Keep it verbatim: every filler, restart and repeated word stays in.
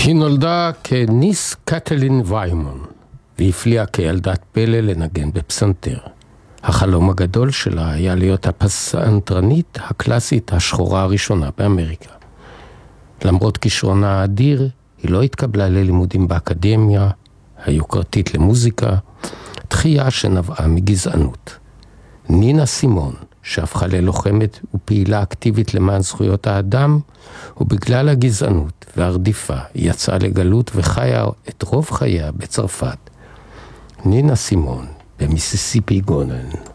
היא נולדה כניס קטלין ויימון, והפליאה כילדת פלא לנגן בפסנתר. החלום הגדול שלה היה להיות הפסנתרנית הקלאסית השחורה הראשונה באמריקה. למרות כישרונה האדיר, היא לא התקבלה ללימודים באקדמיה היוקרתית למוזיקה, דחייה שנבעה מגזענות. נינה סימון, שהפכה ללוחמת ופעילה אקטיבית למען זכויות האדם, ובגלל הגזענות והרדיפה יצאה לגלות וחיה את רוב חייה בצרפת. נינה סימון במיסיסיפי גונן.